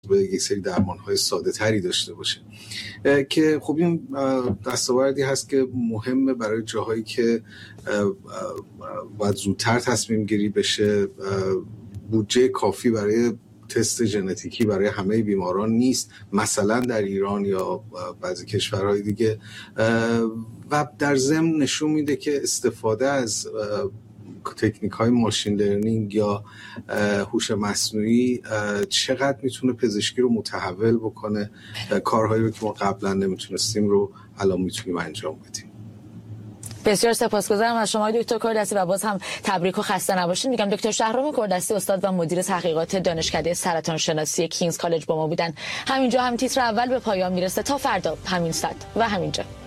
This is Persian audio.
به یک سری درمان‌های ساده‌تری داشته باشه که خب این دستاوردی هست که مهمه برای جاهایی که باید زودتر تصمیم گیری بشه. بودجه کافی برای تست ژنتیکی برای همه بیماران نیست، مثلا در ایران یا بعضی کشورهای دیگه، و در ضمن نشون میده که استفاده از تکنیک‌های ماشین لرنینگ یا هوش مصنوعی چقدر میتونه پزشکی رو متحول بکنه. کارهایی رو که ما قبلا نمیتونستیم رو الان میتونیم انجام بدیم. بسیار سپاسگزارم از شما دکتر کوردستی و باز هم تبریک و خسته نباشید میگم. دکتر شهرام کوردستی استاد و مدیر تحقیقات دانشکده سرطان شناسی کینگز کالج با ما بودن. همینجا هم تیتر اول به پایان میرسه. تا فردا همین ساعت و همینجا.